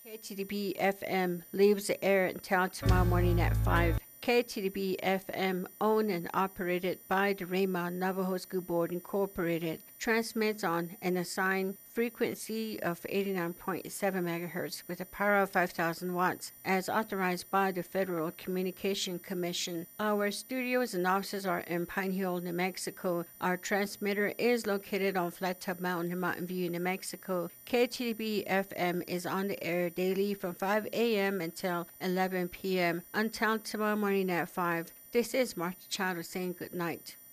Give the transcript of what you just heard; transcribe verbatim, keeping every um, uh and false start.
K T D B F M leaves the air until tomorrow morning at five. K T D B F M, owned and operated by the Rama Navajo School Board Incorporated, transmits on an assigned frequency of eighty-nine point seven megahertz with a power of five thousand watts, as authorized by the Federal Communication Commission. Our studios and offices are in Pine Hill, New Mexico. Our transmitter is located on Flat Top Mountain in Mountain View, New Mexico. K T D B F M is on the air daily from five a.m. until eleven p.m. until tomorrow morning at five. This is Martha Childer saying good night.